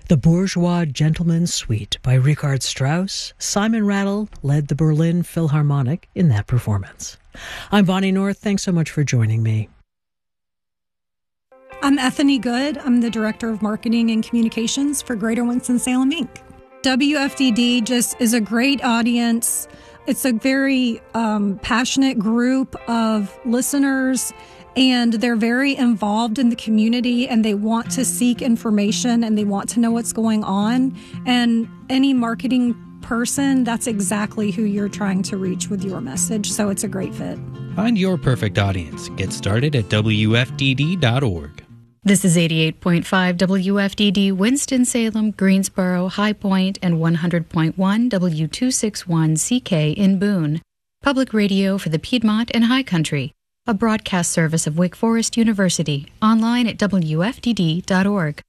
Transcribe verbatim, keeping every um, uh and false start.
The Bourgeois Gentleman's Suite by Richard Strauss. Simon Rattle led the Berlin Philharmonic in that performance. I'm Bonnie North. Thanks so much for joining me. I'm Ethany Good. I'm the Director of Marketing and Communications for Greater Winston-Salem, Incorporated. W F D D just is a great audience. It's a very um, passionate group of listeners, and they're very involved in the community, and they want to seek information, and they want to know what's going on. And any marketing person, that's exactly who you're trying to reach with your message. So it's a great fit. Find your perfect audience. Get started at W F D D dot org. This is eighty-eight point five W F D D, Winston-Salem, Greensboro, High Point, and one hundred point one W two sixty-one C K in Boone. Public radio for the Piedmont and High Country. A broadcast service of Wake Forest University. Online at W F D D dot org.